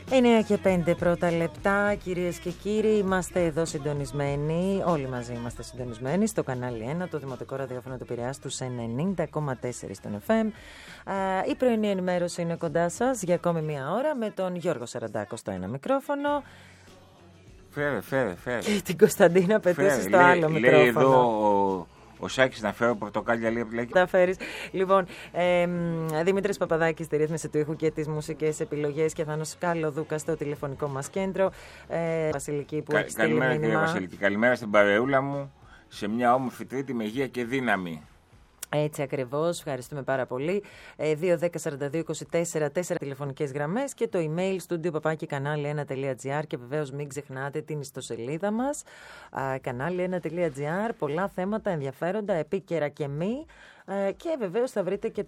9 και 5 πρώτα λεπτά, κυρίες και κύριοι, είμαστε εδώ συντονισμένοι, όλοι μαζί είμαστε συντονισμένοι στο κανάλι 1, το Δημοτικό Ραδιόφωνο του Πειραιά στους 90,4 στον FM. Η πρωινή ενημέρωση είναι κοντά σας για ακόμη μία ώρα με τον Γιώργο Σαραντάκο στο ένα μικρόφωνο. Φέρε. Και την Κωνσταντίνα Πετούση στο άλλο μικρόφωνο. Λέει εδώ ο Σάκης να φέρω πορτοκάλια, λέει από τη Λαϊκή. Τα φέρεις. Λοιπόν, Δημήτρης Παπαδάκης στη ρύθμιση του ήχου και τις μουσικές επιλογές και Θάνος Καλοδούκα στο τηλεφωνικό μας κέντρο. Βασιλική που έχει στείλει μήνυμα. Καλημέρα, κύριε Βασιλική. Καλημέρα στην παρεούλα μου, σε μια όμορφη Τρίτη με υγεία και δύναμη. Έτσι ακριβώς, ευχαριστούμε πάρα πολύ. 2-10-42-24 τηλεφωνικές γραμμές και το email studio@kanali1.gr και βεβαίως μην ξεχνάτε την ιστοσελίδα μας kanali1.gr. Πολλά θέματα ενδιαφέροντα, επίκαιρα και μη. Και βεβαίως θα βρείτε και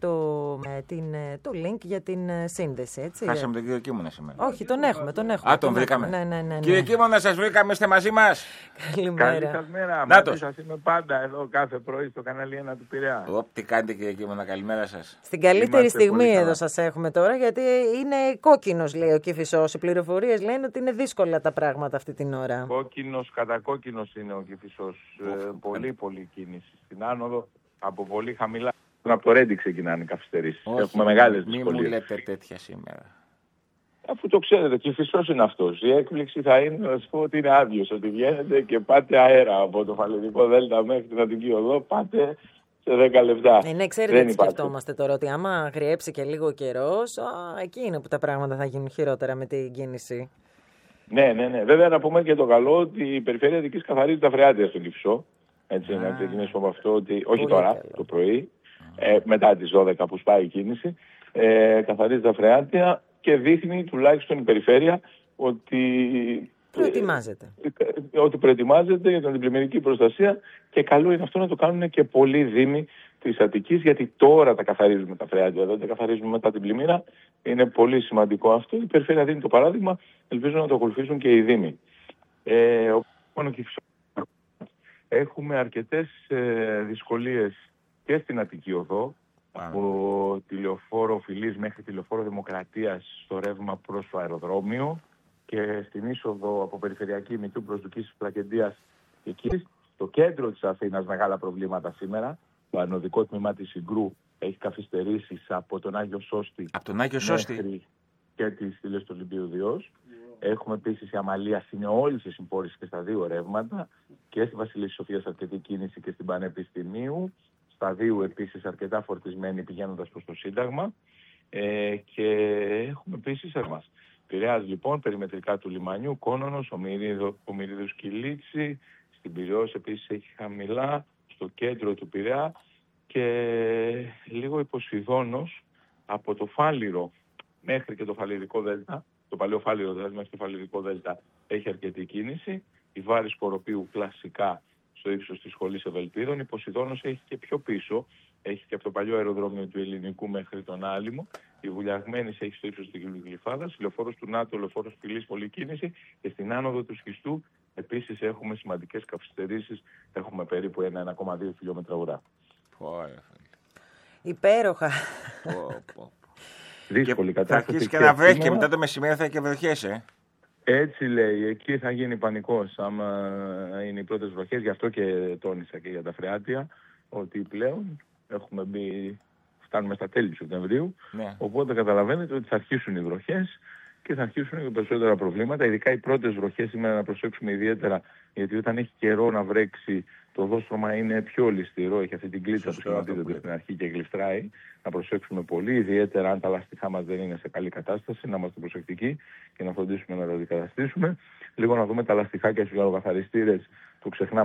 το link για την σύνδεση. Έτσι. Χάσαμε τον κύριο Κίμωνα σήμερα. Όχι, τον έχουμε. Τον βρήκαμε. Ναι. Κύριε Κίμωνα, σας βρήκαμε, είστε μαζί μας. Καλημέρα. Καλή σας μέρα. Μαζί σας είμαι πάντα εδώ κάθε πρωί στο κανάλι 1 του Πειραιά. Τι κάνετε, κύριε Κίμωνα, καλημέρα σας. Στην καλύτερη Είμαστε στιγμή εδώ σας έχουμε τώρα, γιατί είναι κόκκινος, λέει ο Κηφισός. Οι πληροφορίες λένε ότι είναι δύσκολα τα πράγματα αυτή την ώρα. Κόκκινος, κατακόκκινος είναι ο Κηφισός. Πολύ κίνηση στην άνοδο. Από πολύ χαμηλά. Από το Ρέντι ξεκινάνε οι καθυστερήσεις. Έχουμε μεγάλες δυσκολίες. Μην μου λέτε τέτοια σήμερα. Αφού το ξέρετε, Κηφισός είναι αυτός. Η έκπληξη θα είναι να σας πω ότι είναι άδειος. Ότι βγαίνετε και πάτε αέρα από το Φαλαιρικό Δέλτα μέχρι την Αττική Οδό. Πάτε σε 10 λεπτά. Ναι, ξέρετε τι σκεφτόμαστε τώρα. Ότι άμα αγριέψει και λίγο καιρός, εκεί είναι που τα πράγματα θα γίνουν χειρότερα με την κίνηση. Ναι. Βέβαια να πούμε και το καλό ότι η Περιφέρεια Αττικής καθαρίζει τα φρεάτια στον Κηφισό. Έτσι, να ξεκινήσουμε από αυτό ότι όχι πολύ τώρα, καλό. το πρωί, μετά τις 12 που σπάει η κίνηση, καθαρίζει τα φρεάτια και δείχνει τουλάχιστον η περιφέρεια ότι προετοιμάζεται για την αντιπλημμυρική προστασία και καλό είναι αυτό να το κάνουν και πολλοί δήμοι της Αττικής, γιατί τώρα τα καθαρίζουμε τα φρεάτια, δεν τα καθαρίζουμε μετά την πλημμύρα. Είναι πολύ σημαντικό αυτό. Η περιφέρεια δίνει το παράδειγμα, ελπίζω να το ακολουθήσουν και οι δήμοι. Έχουμε αρκετές δυσκολίες και στην Αττική Οδό, από τη Λεωφόρο Φιλής μέχρι τη Λεωφόρο Δημοκρατίας στο ρεύμα προς το αεροδρόμιο και στην είσοδο από περιφερειακή Μητού προς Δουκής Πλακεντίας. Εκεί στο κέντρο της Αθήνας μεγάλα προβλήματα σήμερα. Το ανωδικό τμήμα της Συγκρού έχει καθυστερήσεις από τον Άγιο Σώστη μέχρι και τις στήλες του Ολυμπίου Διός. Έχουμε επίσης η Αμαλία είναι όλες οι συμφόρησεις και στα δύο ρεύματα και στη Βασιλής Σοφίας αρκετή κίνηση και στην Πανεπιστημίου. Στα δύο επίσης αρκετά φορτισμένοι πηγαίνοντας προς το Σύνταγμα. Και έχουμε επίσης μας. Πειραιάς λοιπόν, περιμετρικά του λιμανιού, Κόνονος, Ομηρίδος Κιλίτσι. Στην Πειραιώς επίσης έχει χαμηλά, στο κέντρο του Πειραιά και λίγο υποσυδόνος από το Φάληρο μέχρι και το Φαλαιρικό Δέλτα. Το παλαιό Φάληρο δηλαδή μέχρι το Φαλαιρικό Δέλτα έχει αρκετή κίνηση. Η Βάρη Σκοροπίου κλασικά στο ύψος της Σχολής Ευελπίδων. Η Ποσειδώνος έχει και πιο πίσω, έχει και από το παλιό αεροδρόμιο του Ελληνικού μέχρι τον Άλυμο. Η Βουλιαγμένης έχει στο ύψος της Γλυφάδας. Η Λεωφόρος του ΝΑΤΟ, Λεωφόρος Φιλής, πολλή κίνηση. Και στην άνοδο του Σχιστού επίσης έχουμε σημαντικές καθυστερήσεις. Έχουμε περίπου 1,2 χιλιόμετρα ουρά. Υπέροχα. Δύσκολη κατάσταση. Θα αρχίσει και να βρέχει και μετά το μεσημέρι θα έχει και βροχές, Έτσι λέει, εκεί θα γίνει πανικός άμα είναι οι πρώτες βροχές. Γι' αυτό και τόνισα και για τα φρεάτια ότι πλέον έχουμε μπει, φτάνουμε στα τέλη του Σεπτεμβρίου. Ναι. Οπότε καταλαβαίνετε ότι θα αρχίσουν οι βροχές και θα αρχίσουν και περισσότερα προβλήματα. Ειδικά οι πρώτες βροχές σήμερα να προσέξουμε ιδιαίτερα, γιατί όταν έχει καιρό να βρέξει το δόστρωμα είναι πιο ληστηρό, έχει αυτή την κλίτσα που σχηματίζεται στην αρχή και γλιστράει. Να προσέξουμε πολύ, ιδιαίτερα αν τα λαστιχά μας δεν είναι σε καλή κατάσταση, να είμαστε προσεκτικοί και να φροντίσουμε να τα αντικαταστήσουμε. Λίγο να δούμε τα λαστιχάκια στους γαλοκαθαριστήρες, το ξεχνάμε.